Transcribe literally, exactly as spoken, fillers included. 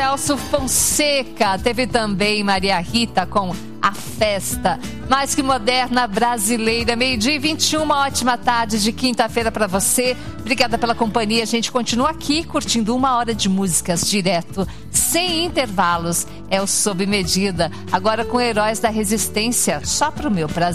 Celso Fonseca, teve também Maria Rita com A Festa, mais que moderna brasileira. Meio-dia e vinte e um, uma ótima tarde de quinta-feira para você. Obrigada pela companhia. A gente continua aqui curtindo uma hora de músicas direto, sem intervalos. É o Sob Medida, agora com Heróis da Resistência, só pro meu prazer.